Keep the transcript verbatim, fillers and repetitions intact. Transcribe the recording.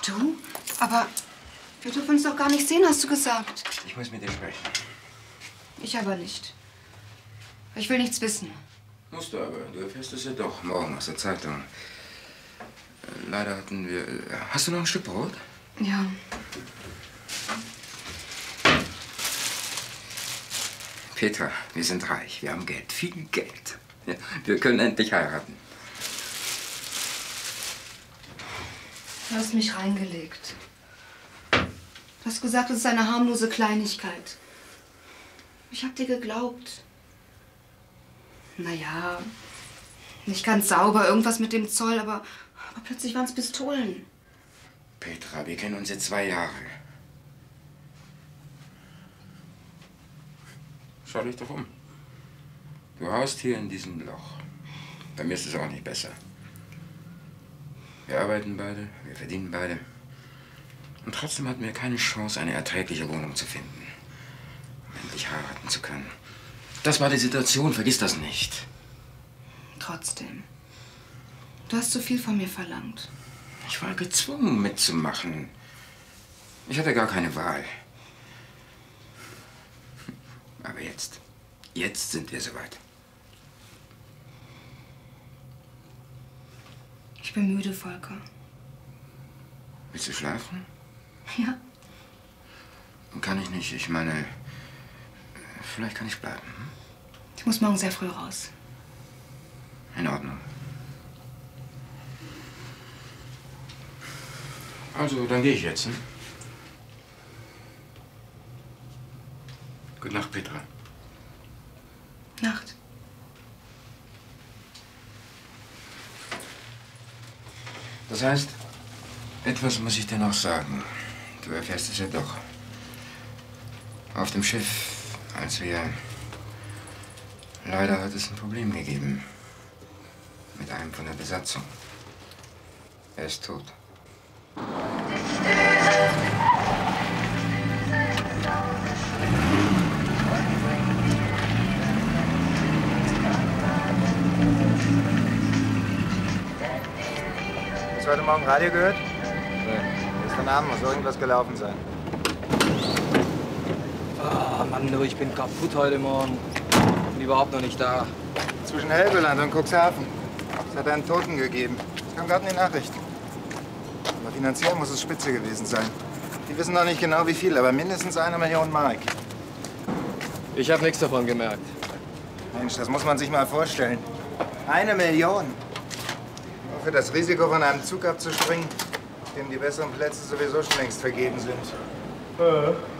Du? Aber wir dürfen uns doch gar nicht sehen, hast du gesagt. Ich muss mit dir sprechen. Ich aber nicht. Ich will nichts wissen. Musst du aber. Du erfährst es ja doch morgen aus der Zeitung. Leider hatten wir... Hast du noch ein Stück Brot? Ja. Petra, wir sind reich. Wir haben Geld. Viel Geld. Ja, wir können endlich heiraten. Du hast mich reingelegt. Du hast gesagt, es ist eine harmlose Kleinigkeit. Ich hab dir geglaubt. Naja, nicht ganz sauber, irgendwas mit dem Zoll, aber, aber plötzlich waren es Pistolen. Petra, wir kennen uns jetzt zwei Jahre. Schau dich doch um. Du haust hier in diesem Loch. Bei mir ist es auch nicht besser. Wir arbeiten beide, wir verdienen beide. Und trotzdem hatten wir keine Chance, eine erträgliche Wohnung zu finden. Um endlich heiraten zu können. Das war die Situation, vergiss das nicht. Trotzdem. Du hast zu viel von mir verlangt. Ich war gezwungen, mitzumachen. Ich hatte gar keine Wahl. Aber jetzt, jetzt sind wir soweit. Ich bin müde, Volker. Willst du schlafen? Ja. Kann ich nicht. Ich meine, vielleicht kann ich bleiben. Hm? Ich muss morgen sehr früh raus. In Ordnung. Also, dann gehe ich jetzt. Hm? Gute Nacht, Petra. Nacht. Das heißt, etwas muss ich dir noch sagen. Du erfährst es ja doch. Auf dem Schiff, als wir... Leider hat es ein Problem gegeben. Mit einem von der Besatzung. Er ist tot. Hast du heute Morgen Radio gehört? Nee. Gestern Abend muss irgendwas gelaufen sein. Ah, Mann, du, ich bin kaputt heute Morgen. Bin überhaupt noch nicht da. Zwischen Helgoland und Cuxhaven. Es hat einen Toten gegeben. Das kam gerade in die Nachricht. Aber finanziell muss es spitze gewesen sein. Die wissen noch nicht genau wie viel, aber mindestens eine Million Mark. Ich habe nichts davon gemerkt. Mensch, das muss man sich mal vorstellen. Eine Million. Nur für das Risiko, von einem Zug abzuspringen, dem die besseren Plätze sowieso schon längst vergeben sind. Äh.